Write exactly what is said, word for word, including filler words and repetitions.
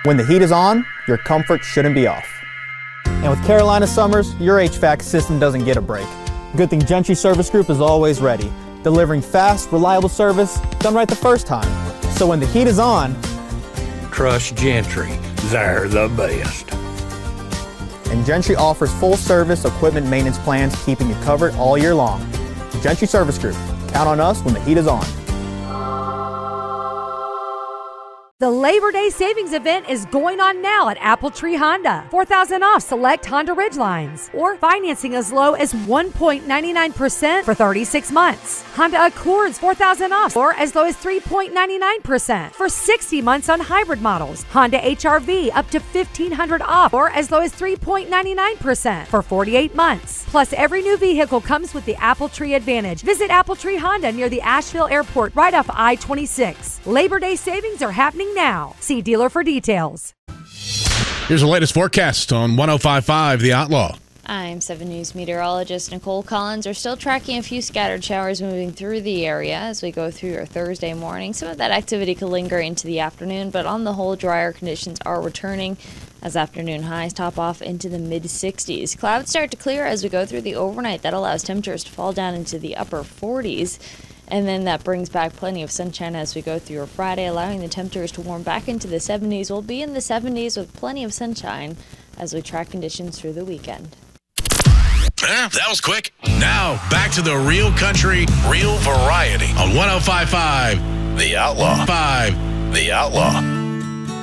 When the heat is on, your comfort shouldn't be off. And with Carolina summers, your H V A C system doesn't get a break. Good thing Gentry Service Group is always ready, delivering fast, reliable service done right the first time. So when the heat is on, trust Gentry. They're the best. And Gentry offers full service equipment maintenance plans, keeping you covered all year long. Gentry Service Group. Count on us when the heat is on. The Labor Day Savings Event is going on now at Apple Tree Honda. four thousand dollars off select Honda Ridgelines, or financing as low as one point nine nine percent for thirty-six months. Honda Accords four thousand dollars off, or as low as three point nine nine percent for sixty months on hybrid models. Honda H R V up to fifteen hundred dollars off, or as low as three point nine nine percent for forty-eight months. Plus, every new vehicle comes with the Apple Tree Advantage. Visit Apple Tree Honda near the Asheville Airport right off I twenty-six. Labor Day savings are happening now. See dealer for details. Here's the latest forecast on one oh five point five The Outlaw. I'm seven News meteorologist Nicole Collins. We're still tracking a few scattered showers moving through the area as we go through your Thursday morning. Some of that activity could linger into the afternoon, but on the whole, drier conditions are returning as afternoon highs top off into the mid sixties. Clouds start to clear as we go through the overnight. That allows temperatures to fall down into the upper forties. And then that brings back plenty of sunshine as we go through your Friday, allowing the temperatures to warm back into the seventies. We'll be in the seventies with plenty of sunshine as we track conditions through the weekend. Eh, that was quick. Now, back to the real country, real variety on one oh five point five The Outlaw. five The Outlaw.